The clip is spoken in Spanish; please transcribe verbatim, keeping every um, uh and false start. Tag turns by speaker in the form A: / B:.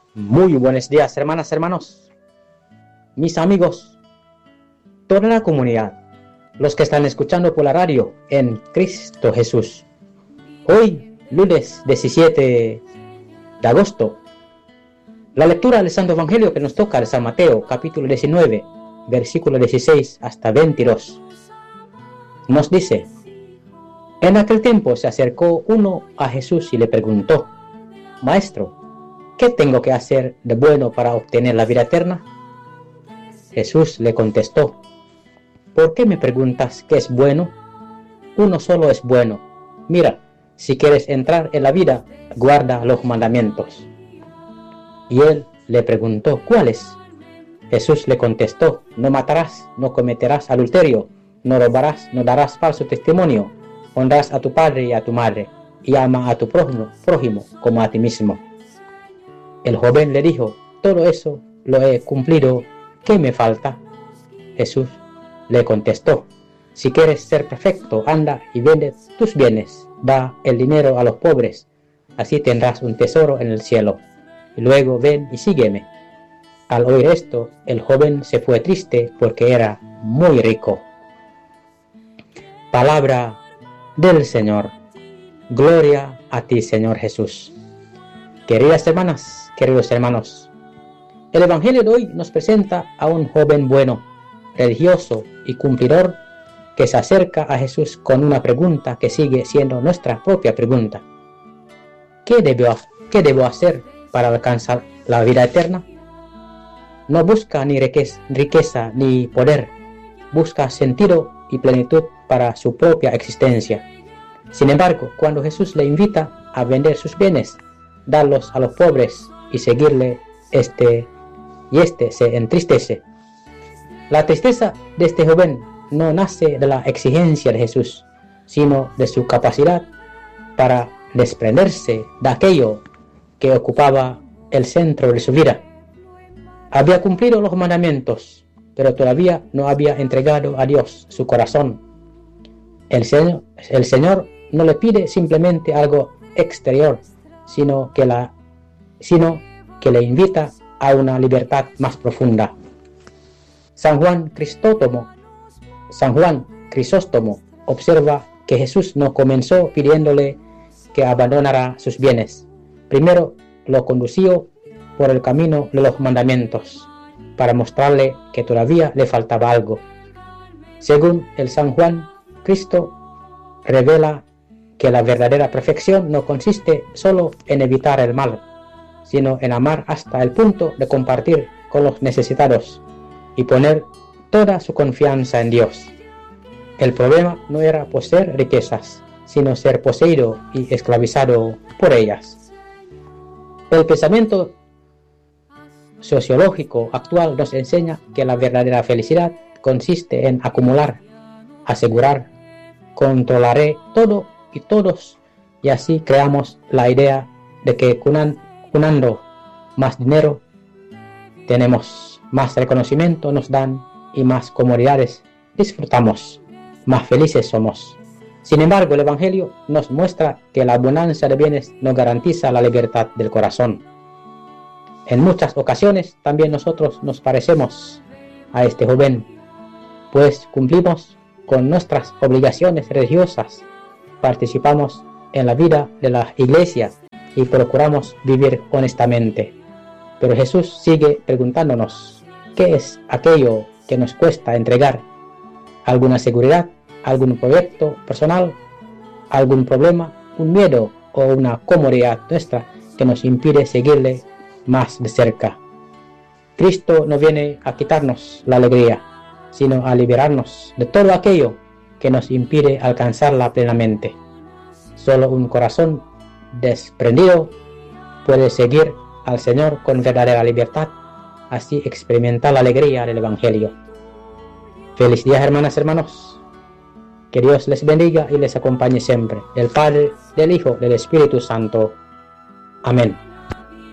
A: Muy buenos días, hermanas, hermanos, mis amigos, toda la comunidad, los que están escuchando por la radio en Cristo Jesús. Hoy, lunes diecisiete de agosto, la lectura del Santo Evangelio que nos toca de San Mateo, capítulo diecinueve, versículo dieciséis hasta veintidós, nos dice: en aquel tiempo se acercó uno a Jesús y le preguntó: Maestro, ¿qué tengo que hacer de bueno para obtener la vida eterna? Jesús le contestó: ¿por qué me preguntas qué es bueno? Uno solo es bueno. Mira, si quieres entrar en la vida, guarda los mandamientos. Y él le preguntó: ¿cuáles? Jesús le contestó: no matarás, no cometerás adulterio, no robarás, no darás falso testimonio, honrarás a tu padre y a tu madre, y ama a tu prójimo, prójimo como a ti mismo. El joven le dijo: todo eso lo he cumplido, ¿qué me falta? Jesús le contestó: si quieres ser perfecto, anda y vende tus bienes, da el dinero a los pobres, así tendrás un tesoro en el cielo, y luego ven y sígueme. Al oír esto, el joven se fue triste porque era muy rico. Palabra del Señor. Gloria a ti, Señor Jesús. Queridas hermanas, queridos hermanos, el Evangelio de hoy nos presenta a un joven bueno, religioso y cumplidor que se acerca a Jesús con una pregunta que sigue siendo nuestra propia pregunta. ¿Qué debo, qué debo hacer para alcanzar la vida eterna? No busca ni riqueza ni poder, busca sentido y plenitud para su propia existencia. Sin embargo, cuando Jesús le invita a vender sus bienes, darlos a los pobres y seguirle, este y este se entristece. La tristeza de este joven no nace de la exigencia de Jesús, sino de su capacidad para desprenderse de aquello que ocupaba el centro de su vida. Había cumplido los mandamientos, pero todavía no había entregado a Dios su corazón. El Señor, el Señor no le pide simplemente algo exterior, sino que, la, sino que le invita a una libertad más profunda. San Juan Cristóstomo, San Juan Crisóstomo observa que Jesús no comenzó pidiéndole que abandonara sus bienes. Primero lo condució por el camino de los mandamientos, para mostrarle que todavía le faltaba algo. Según el San Juan, Cristo revela que la verdadera perfección no consiste solo en evitar el mal, sino en amar hasta el punto de compartir con los necesitados y poner toda su confianza en Dios. El problema no era poseer riquezas, sino ser poseído y esclavizado por ellas. El pensamiento sociológico actual nos enseña que la verdadera felicidad consiste en acumular, asegurar, controlaré todo y todos, y así creamos la idea de que cunando más dinero tenemos más reconocimiento, nos dan, y más comodidades disfrutamos, más felices somos. Sin embargo, el Evangelio nos muestra que la abundancia de bienes no garantiza la libertad del corazón. En muchas ocasiones también nosotros nos parecemos a este joven, pues cumplimos con nuestras obligaciones religiosas, participamos en la vida de la iglesia y procuramos vivir honestamente. Pero Jesús sigue preguntándonos: ¿qué es aquello que nos cuesta entregar? ¿Alguna seguridad? ¿Algún proyecto personal? ¿Algún problema? ¿Un miedo o una comodidad nuestra que nos impide seguirle más de cerca? Cristo no viene a quitarnos la alegría, sino a liberarnos de todo aquello que nos impide alcanzarla plenamente. Solo un corazón desprendido puede seguir al Señor con verdadera libertad, así experimentar la alegría del Evangelio. Feliz día, hermanas, hermanos. Que Dios les bendiga y les acompañe siempre. Del Padre, del Hijo, del Espíritu Santo. Amén.